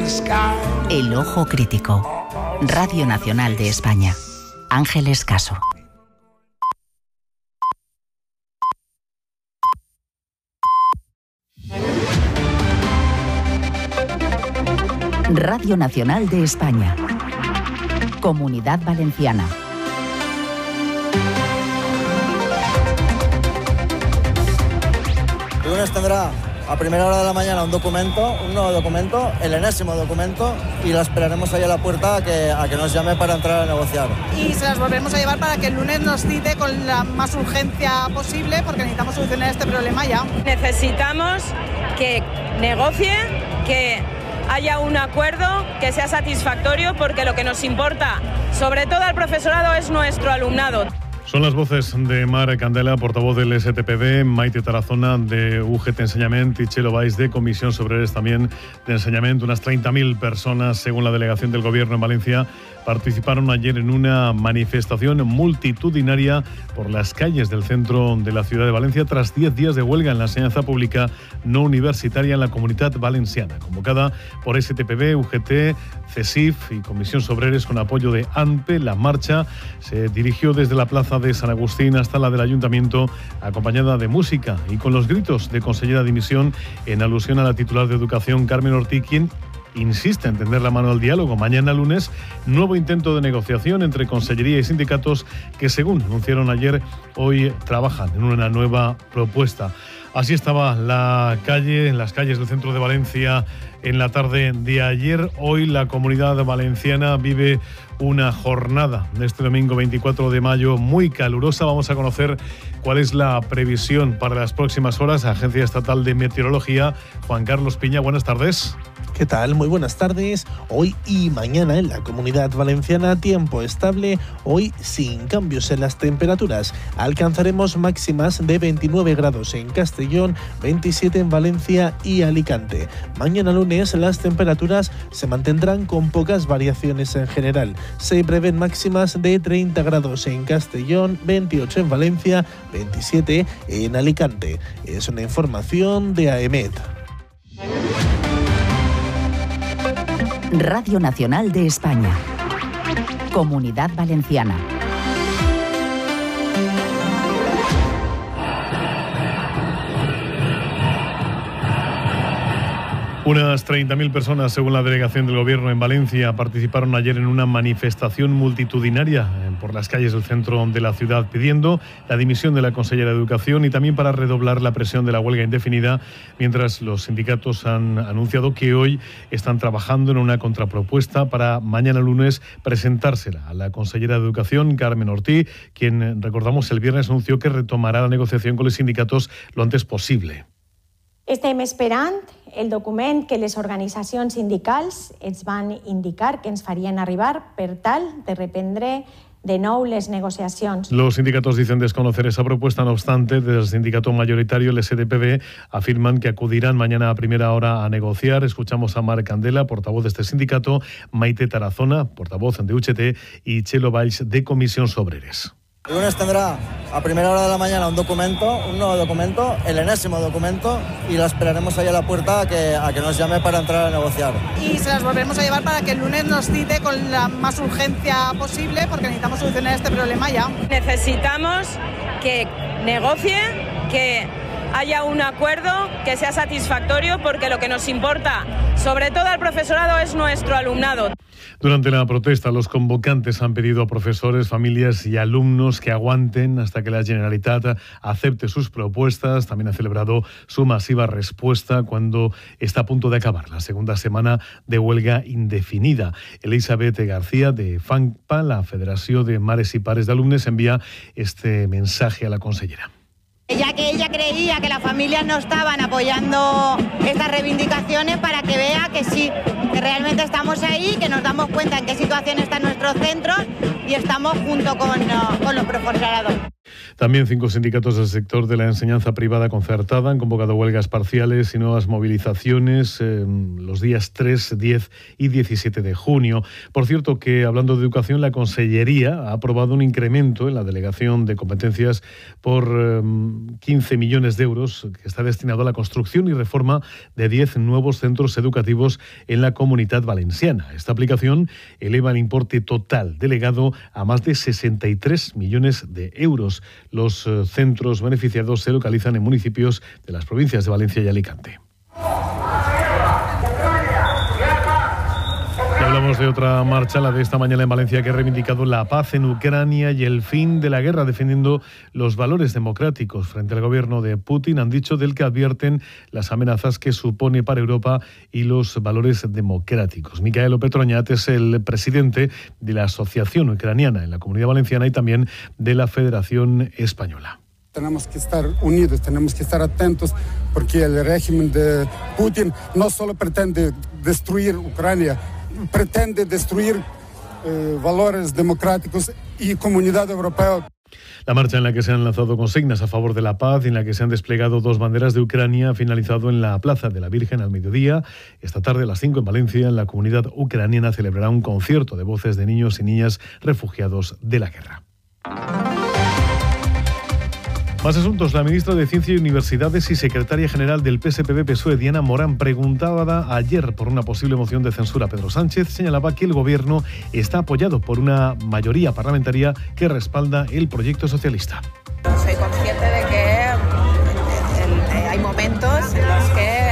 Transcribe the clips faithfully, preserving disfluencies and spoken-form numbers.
El ojo crítico. Radio Nacional de España. Ángeles Caso. Radio Nacional de España. Comunidad Valenciana. El lunes tendrá a primera hora de la mañana un documento, un nuevo documento, el enésimo documento, y la esperaremos ahí a la puerta a que, a que nos llame para entrar a negociar. Y se las volveremos a llevar para que el lunes nos cite con la más urgencia posible, porque necesitamos solucionar este problema ya. Necesitamos que negocie, que haya un acuerdo que sea satisfactorio, porque lo que nos importa, sobre todo al profesorado, es nuestro alumnado. Son las voces de Mar Candela, portavoz del S T P B, Maite Tarazona de U G T Enseñament y Txelo Valls de Comisión Obreres también de Enseñament. Unas treinta mil personas, según la delegación del Gobierno en Valencia, participaron ayer en una manifestación multitudinaria por las calles del centro de la ciudad de Valencia tras diez días de huelga en la enseñanza pública no universitaria en la Comunidad Valenciana. Convocada por S T P B, U G T, CESIF y Comisión Obreres con apoyo de A N P E, la marcha se dirigió desde la plaza de San Agustín hasta la del Ayuntamiento, acompañada de música y con los gritos de consellera de dimisión en alusión a la titular de Educación, Carmen Ortí, quien insiste en tender la mano al diálogo. Mañana lunes, nuevo intento de negociación entre Consellería y sindicatos que, según anunciaron ayer, hoy trabajan en una nueva propuesta. Así estaba la calle, en las calles del centro de Valencia en la tarde de ayer. Hoy la Comunidad Valenciana vive una jornada de este domingo veinticuatro de mayo muy calurosa. Vamos a conocer cuál es la previsión para las próximas horas. Agencia Estatal de Meteorología, Juan Carlos Piña, buenas tardes. ¿Qué tal? Muy buenas tardes. Hoy y mañana en la Comunidad Valenciana, tiempo estable, hoy sin cambios en las temperaturas. Alcanzaremos máximas de veintinueve grados en Castellón, veintisiete en Valencia y Alicante. Mañana lunes las temperaturas se mantendrán con pocas variaciones en general. Se prevén máximas de treinta grados en Castellón, veintiocho en Valencia, veintisiete en Alicante. Es una información de A E M E T. Radio Nacional de España. Comunidad Valenciana. Unas treinta mil personas, según la delegación del Gobierno en Valencia, participaron ayer en una manifestación multitudinaria por las calles del centro de la ciudad pidiendo la dimisión de la consellera de Educación y también para redoblar la presión de la huelga indefinida, mientras los sindicatos han anunciado que hoy están trabajando en una contrapropuesta para mañana lunes presentársela a la consellera de Educación, Carmen Ortí, quien, recordamos, el viernes anunció que retomará la negociación con los sindicatos lo antes posible. Estem esperant el document que les organitzacions sindicals ens van indicar que ens farien arribar per tal de reprendre de nou les negociacions. Los sindicatos dicen desconocer esa propuesta, no obstante, desde el sindicato mayoritario, el S T P B, afirman que acudirán mañana a primera hora a negociar. Escuchamos a Mar Candela, portavoz de este sindicato, Maite Tarazona, portavoz de U G T, y Txelo Valls de Comisión Obreres. El lunes tendrá a primera hora de la mañana un documento, un nuevo documento, el enésimo documento, y la esperaremos ahí a la puerta a que, a que nos llame para entrar a negociar. Y se las volveremos a llevar para que el lunes nos cite con la más urgencia posible, porque necesitamos solucionar este problema ya. Necesitamos que negocie, que haya un acuerdo que sea satisfactorio, porque lo que nos importa, sobre todo al profesorado, es nuestro alumnado. Durante la protesta, los convocantes han pedido a profesores, familias y alumnos que aguanten hasta que la Generalitat acepte sus propuestas. También ha celebrado su masiva respuesta cuando está a punto de acabar la segunda semana de huelga indefinida. Elisabet García, de FANCPA, la Federación de Mares y Pares de Alumnes, envía este mensaje a la consellera. Ya que ella creía que las familias no estaban apoyando estas reivindicaciones, para que vea que sí, que realmente estamos ahí, que nos damos cuenta en qué situación están nuestros centros y estamos junto con, uh, con los profesorados. También cinco sindicatos del sector de la enseñanza privada concertada han convocado huelgas parciales y nuevas movilizaciones eh, los días tres, diez y diecisiete de junio. Por cierto que, hablando de educación, la Consellería ha aprobado un incremento en la delegación de competencias por eh, quince millones de euros que está destinado a la construcción y reforma de diez nuevos centros educativos en la Comunitat Valenciana. Esta aplicación eleva el importe total delegado a más de sesenta y tres millones de euros. Los eh, centros beneficiados se localizan en municipios de las provincias de Valencia y Alicante. Y hablamos de otra marcha, la de esta mañana en Valencia, que ha reivindicado la paz en Ucrania y el fin de la guerra, defendiendo los valores democráticos frente al gobierno de Putin. Han dicho del que advierten las amenazas que supone para Europa y los valores democráticos. Micaelo Petroñat es el presidente de la Asociación Ucraniana en la Comunidad Valenciana y también de la Federación Española. Tenemos que estar unidos, tenemos que estar atentos, porque el régimen de Putin no solo pretende destruir Ucrania, pretende destruir eh, valores democráticos y comunidad europea. La marcha, en la que se han lanzado consignas a favor de la paz y en la que se han desplegado dos banderas de Ucrania, ha finalizado en la Plaza de la Virgen al mediodía. Esta tarde a las cinco en Valencia, en la comunidad ucraniana celebrará un concierto de voces de niños y niñas refugiados de la guerra. Más asuntos. La ministra de Ciencia y Universidades y secretaria general del P S P V-P S O E, Diana Morán, preguntada ayer por una posible moción de censura a Pedro Sánchez, señalaba que el Gobierno está apoyado por una mayoría parlamentaria que respalda el proyecto socialista. Soy consciente de que el, el, hay momentos en los que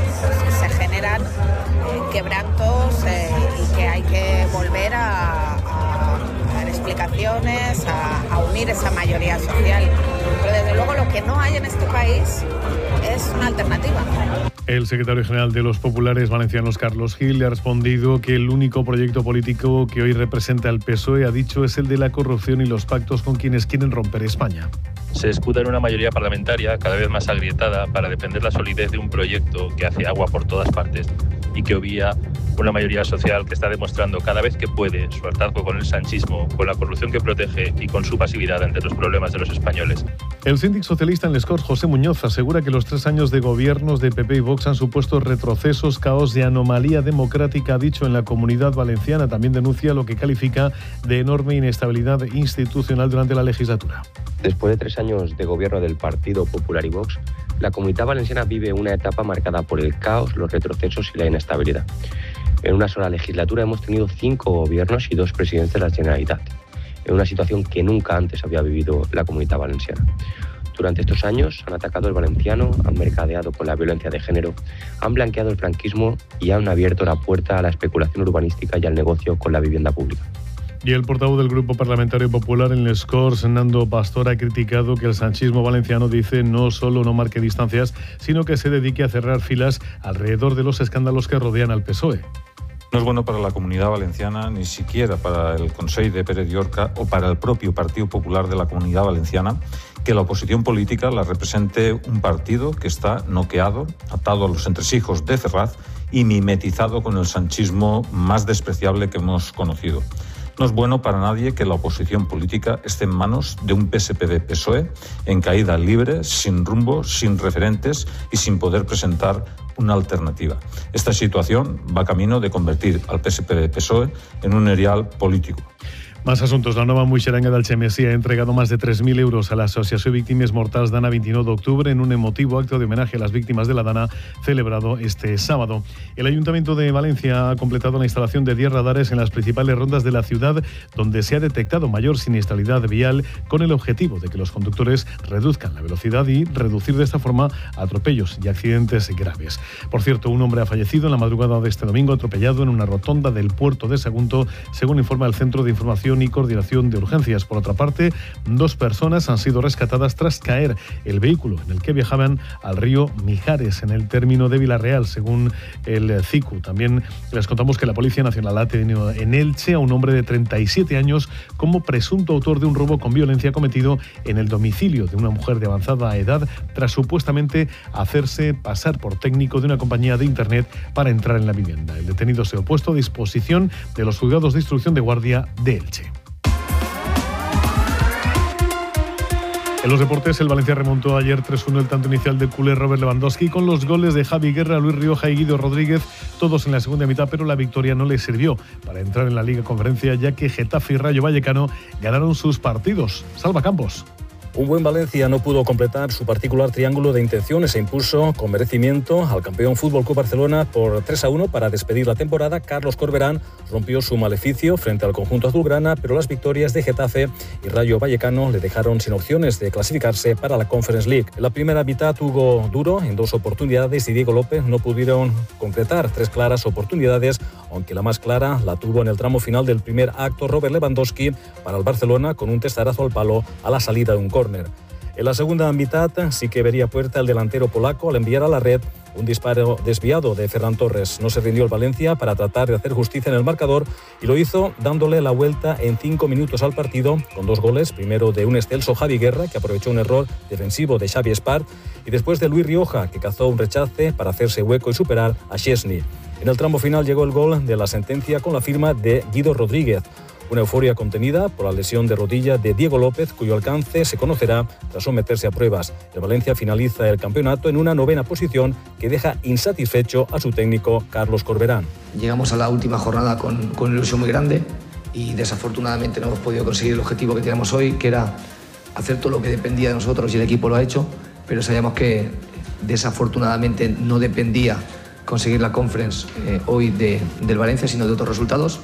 se generan eh, quebrantos eh, y que hay que volver a, a, a dar explicaciones, a, a unir esa mayoría social. Pero desde luego lo que no hay en este país es una alternativa. El secretario general de los populares valencianos, Carlos Gil, le ha respondido que el único proyecto político que hoy representa el P S O E, ha dicho, es el de la corrupción y los pactos con quienes quieren romper España. Se escuda en una mayoría parlamentaria cada vez más agrietada para defender la solidez de un proyecto que hace agua por todas partes y que obvia una mayoría social que está demostrando cada vez que puede su hartazgo con el sanchismo, con la corrupción que protege y con su pasividad ante los problemas de los españoles. El síndic socialista en Les Corts, José Muñoz, asegura que los tres años de gobiernos de P P y Vox han supuesto retrocesos, caos y anomalía democrática, ha dicho, en la Comunidad Valenciana. También denuncia lo que califica de enorme inestabilidad institucional durante la legislatura. Después de tres años de gobierno del Partido Popular y Vox, la Comunidad Valenciana vive una etapa marcada por el caos, los retrocesos y la inestabilidad. En una sola legislatura hemos tenido cinco gobiernos y dos presidentes de la Generalitat, en una situación que nunca antes había vivido la Comunidad Valenciana. Durante estos años han atacado el valenciano, han mercadeado con la violencia de género, han blanqueado el franquismo y han abierto la puerta a la especulación urbanística y al negocio con la vivienda pública. Y el portavoz del Grupo Parlamentario Popular en Les Corts, Nando Pastor, ha criticado que el sanchismo valenciano, dice, no solo no marque distancias, sino que se dedique a cerrar filas alrededor de los escándalos que rodean al P S O E. No es bueno para la Comunidad Valenciana, ni siquiera para el Consell de Pere Llorca o para el propio Partido Popular de la Comunidad Valenciana, que la oposición política la represente un partido que está noqueado, atado a los entresijos de Ferraz y mimetizado con el sanchismo más despreciable que hemos conocido. No es bueno para nadie que la oposición política esté en manos de un P S P V-P S O E en caída libre, sin rumbo, sin referentes y sin poder presentar una alternativa. Esta situación va camino de convertir al P S P V-P S O E en un erial político. Más asuntos. La nova Muixeranga d'Algemesí ha entregado más de tres mil euros a la Asociación Víctimas Mortals Dana veintinueve de octubre en un emotivo acto de homenaje a las víctimas de la Dana celebrado este sábado. El Ayuntamiento de Valencia ha completado la instalación de diez radares en las principales rondas de la ciudad, donde se ha detectado mayor siniestralidad vial, con el objetivo de que los conductores reduzcan la velocidad y reducir de esta forma atropellos y accidentes graves. Por cierto, un hombre ha fallecido en la madrugada de este domingo atropellado en una rotonda del puerto de Sagunto, según informa el Centro de Información y Coordinación de Urgencias. Por otra parte, dos personas han sido rescatadas tras caer el vehículo en el que viajaban al río Mijares, en el término de Villarreal, según el C I C U. También les contamos que la Policía Nacional ha detenido en Elche a un hombre de treinta y siete años como presunto autor de un robo con violencia cometido en el domicilio de una mujer de avanzada edad, tras supuestamente hacerse pasar por técnico de una compañía de Internet para entrar en la vivienda. El detenido se ha puesto a disposición de los juzgados de instrucción de guardia de Elche. En los deportes, el Valencia remontó ayer tres uno el tanto inicial del culé Robert Lewandowski con los goles de Javi Guerra, Luis Rioja y Guido Rodríguez, todos en la segunda mitad, pero la victoria no le sirvió para entrar en la Liga Conferencia, ya que Getafe y Rayo Vallecano ganaron sus partidos. Salva Campos. Un buen Valencia no pudo completar su particular triángulo de intenciones e impuso con merecimiento al campeón F C Barcelona por tres a uno para despedir la temporada. Carlos Corberán rompió su maleficio frente al conjunto azulgrana, pero las victorias de Getafe y Rayo Vallecano le dejaron sin opciones de clasificarse para la Conference League. En la primera mitad Hugo Duro en dos oportunidades y Diego López no pudieron concretar tres claras oportunidades, aunque la más clara la tuvo en el tramo final del primer acto Robert Lewandowski para el Barcelona con un testarazo al palo a la salida de un córner. En la segunda mitad sí que vería puerta el delantero polaco al enviar a la red un disparo desviado de Ferran Torres. No se rindió el Valencia para tratar de hacer justicia en el marcador y lo hizo dándole la vuelta en cinco minutos al partido con dos goles, primero de un excelso Javi Guerra que aprovechó un error defensivo de Xavi Espart y después de Luis Rioja que cazó un rechace para hacerse hueco y superar a Szczesny. En el tramo final llegó el gol de la sentencia con la firma de Guido Rodríguez. Una euforia contenida por la lesión de rodilla de Diego López, cuyo alcance se conocerá tras someterse a pruebas. El Valencia finaliza el campeonato en una novena posición que deja insatisfecho a su técnico Carlos Corberán. Llegamos a la última jornada con, con una ilusión muy grande y desafortunadamente no hemos podido conseguir el objetivo que teníamos hoy, que era hacer todo lo que dependía de nosotros y el equipo lo ha hecho, pero sabíamos que desafortunadamente no dependía conseguir la Conference eh, hoy de, del Valencia, sino de otros resultados.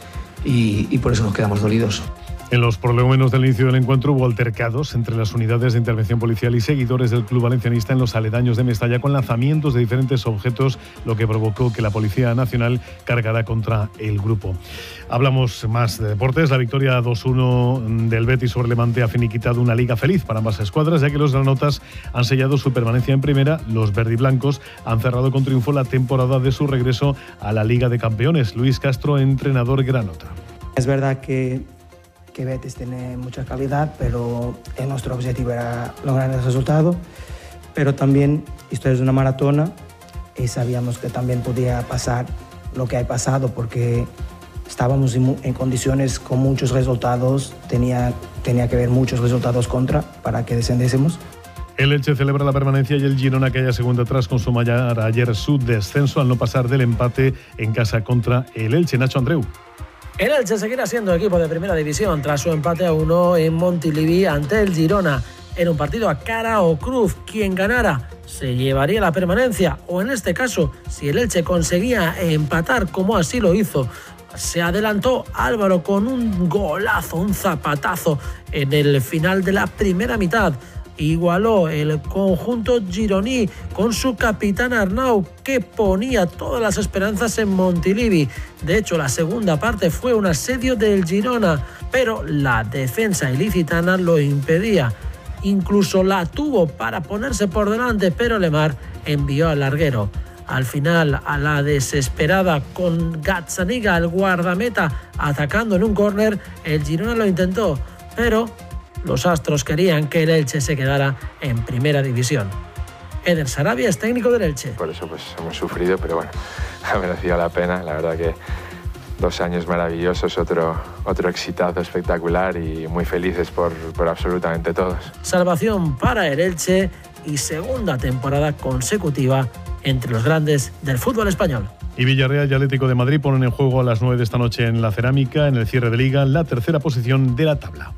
Y, y por eso nos quedamos dolidos. En los prolegómenos del inicio del encuentro hubo altercados entre las unidades de intervención policial y seguidores del club valencianista en los aledaños de Mestalla con lanzamientos de diferentes objetos, lo que provocó que la Policía Nacional cargara contra el grupo. Hablamos más de deportes. La victoria dos uno del Betis sobre Levante ha finiquitado una liga feliz para ambas escuadras, ya que los granotas han sellado su permanencia en primera. Los verdiblancos han cerrado con triunfo la temporada de su regreso a la Liga de Campeones. Luis Castro, entrenador granota. Es verdad que que Betis tiene mucha calidad, pero nuestro objetivo era lograr el resultado. Pero también esto es una maratona y sabíamos que también podía pasar lo que ha pasado, porque estábamos en condiciones con muchos resultados, tenía, tenía que haber muchos resultados contra para que descendiésemos. El Elche celebra la permanencia y el Girona cae a segunda tras consumar ayer su descenso al no pasar del empate en casa contra el Elche. Nacho Andreu. El Elche seguirá siendo equipo de primera división tras su empate a uno en Montilivi ante el Girona. En un partido a cara o cruz, quien ganara se llevaría la permanencia, o en este caso, si el Elche conseguía empatar como así lo hizo, se adelantó Álvaro con un golazo, un zapatazo en el final de la primera mitad. Igualó el conjunto gironí con su capitán Arnau, que ponía todas las esperanzas en Montilivi. De hecho, la segunda parte fue un asedio del Girona, pero la defensa ilicitana lo impedía. Incluso la tuvo para ponerse por delante, pero Lemar envió al larguero. Al final, a la desesperada, con Gazzaniga, el guardameta, atacando en un córner, el Girona lo intentó, pero los astros querían que el Elche se quedara en primera división. Eder Sarabia es técnico del Elche. Por eso pues hemos sufrido, pero bueno, ha merecido la pena. La verdad que dos años maravillosos, otro, otro exitazo espectacular y muy felices por, por absolutamente todos. Salvación para el Elche y segunda temporada consecutiva entre los grandes del fútbol español. Y Villarreal y Atlético de Madrid ponen en juego a las nueve de esta noche en la Cerámica, en el cierre de Liga, la tercera posición de la tabla.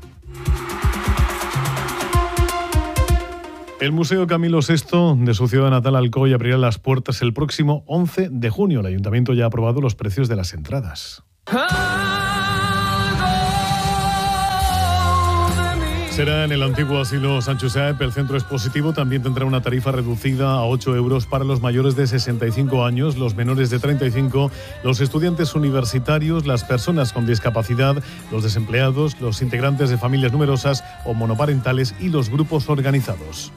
El Museo Camilo sexto de su ciudad natal, Alcoy, abrirá las puertas el próximo once de junio. El Ayuntamiento ya ha aprobado los precios de las entradas. Será en el antiguo asilo San Josep. El centro expositivo también tendrá una tarifa reducida a ocho euros para los mayores de sesenta y cinco años, los menores de treinta y cinco, los estudiantes universitarios, las personas con discapacidad, los desempleados, los integrantes de familias numerosas o monoparentales y los grupos organizados.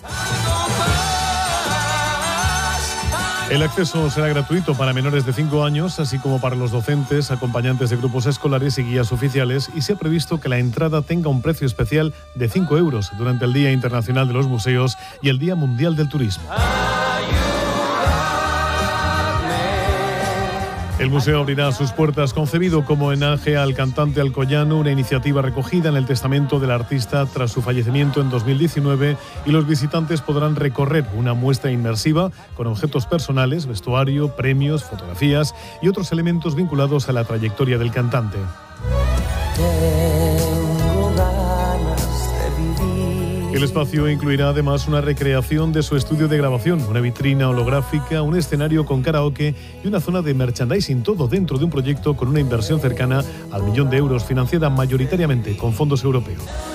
El acceso será gratuito para menores de cinco años, así como para los docentes, acompañantes de grupos escolares y guías oficiales, y se ha previsto que la entrada tenga un precio especial de cinco euros durante el Día Internacional de los Museos y el Día Mundial del Turismo. El museo abrirá sus puertas, concebido como homenaje al cantante alcoyano, una iniciativa recogida en el testamento del artista tras su fallecimiento en dos mil diecinueve, y los visitantes podrán recorrer una muestra inmersiva con objetos personales, vestuario, premios, fotografías y otros elementos vinculados a la trayectoria del cantante. El espacio incluirá además una recreación de su estudio de grabación, una vitrina holográfica, un escenario con karaoke y una zona de merchandising, todo dentro de un proyecto con una inversión cercana al millón de euros, financiada mayoritariamente con fondos europeos.